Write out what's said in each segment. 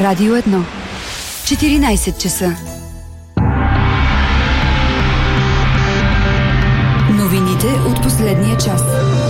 Радио 1. 14 часа. Новините от последния час.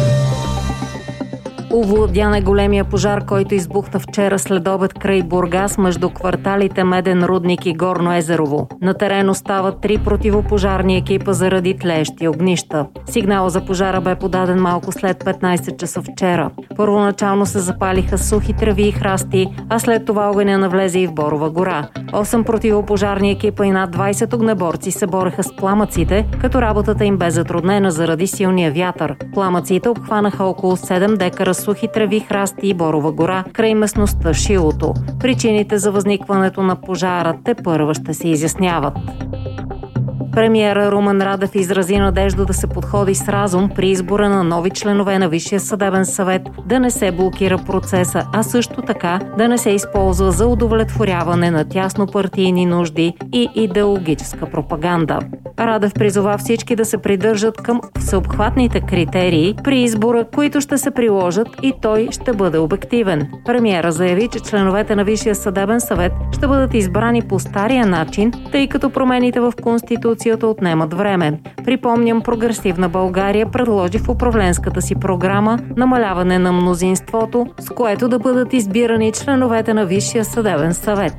Овладян е големия пожар, който избухна вчера след обед край Бургас между кварталите Меден рудник и Горно Езерово. На терен остават 3 противопожарни екипа заради тлеещи огнища. Сигнал за пожара бе подаден малко след 15 часа вчера. Първоначално се запалиха сухи треви и храсти, а след това огъня навлезе и в Борова гора. 8 противопожарни екипа и над 20 огнеборци се бореха с пламъците, като работата им бе затруднена заради силния вятър. Пламъците обхванаха около 7 декара сухи треви, храсти и Борова гора край местността Шилото. Причините за възникването на пожара тепърва ще се изясняват. Премиера Румен Радев изрази надежда да се подходи с разум при избора на нови членове на Висшия съдебен съвет, да не се блокира процеса, а също така да не се използва за удовлетворяване на тяснопартийни нужди и идеологическа пропаганда. Радев призова всички да се придържат към всеобхватните критерии при избора, които ще се приложат, и той ще бъде обективен. Премиера заяви, че членовете на Висшия съдебен съвет ще бъдат избрани по стария начин, тъй като промените в Конституцията отнемат време. Припомням, Прогресивна България предложи в управленската си програма намаляване на мнозинството, с което да бъдат избирани членовете на Висшия съдебен съвет.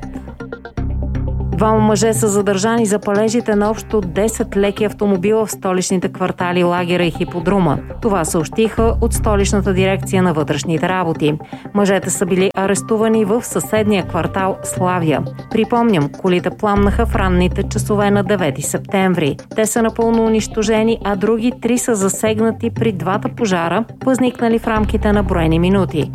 2 мъже са задържани за палежите на общо 10 леки автомобила в столичните квартали Лагера и Хиподрума. Това съобщиха от столичната дирекция на вътрешните работи. Мъжете са били арестувани в съседния квартал Славия. Припомням, колите пламнаха в ранните часове на 9 септември. Те са напълно унищожени, а други 3 са засегнати при 2 пожара, възникнали в рамките на броени минути.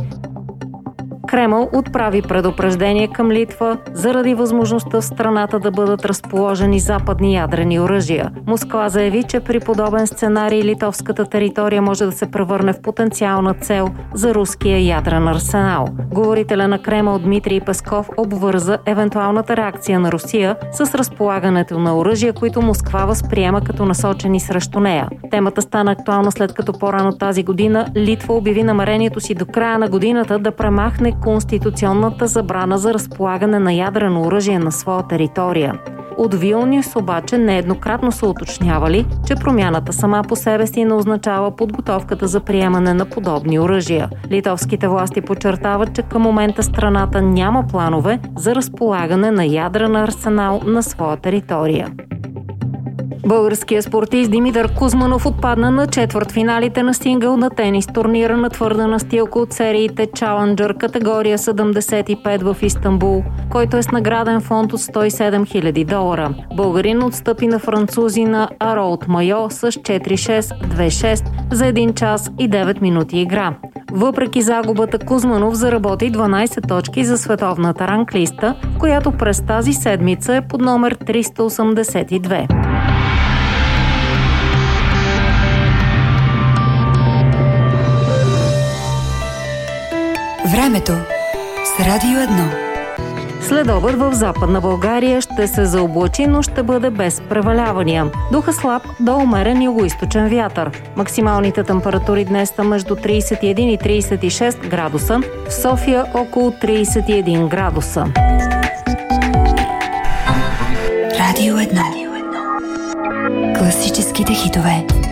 Кремъл отправи предупреждение към Литва заради възможността в страната да бъдат разположени западни ядрени оръжия. Москва заяви, че при подобен сценарий литовската територия може да се превърне в потенциална цел за руския ядрен арсенал. Говорителя на Кремъл Дмитрий Песков обвърза евентуалната реакция на Русия с разполагането на оръжия, които Москва възприема като насочени срещу нея. Темата стана актуална след като по-рано тази година Литва обяви намерението си до края на годината да премахне конституционната забрана за разполагане на ядрено оръжие на своя територия. От Вилнюс обаче нееднократно са уточнявали, че промяната сама по себе си не означава подготовката за приемане на подобни оръжия. Литовските власти подчертават, че към момента страната няма планове за разполагане на ядрен арсенал на своя територия. Българският спортист Димитър Кузманов отпадна на четвъртфиналите на сингъл на тенис турнира на твърда настилка от сериите Challenger категория 75 в Истанбул, който е с награден фонд от $107 000. Българин отстъпи на французина Ароут Майо с 4-6, 2-6 за 1 час и 9 минути игра. Въпреки загубата, Кузманов заработи 12 точки за световната ранглиста, която през тази седмица е под номер 382. Времето с Радио 1. Следобед в Западна България ще се заоблачи, но ще бъде без превалявания. Духа слаб до умерен югоизточен вятър. Максималните температури днес са между 31 и 36 градуса, в София около 31 градуса. Радио 1. Класическите хитове.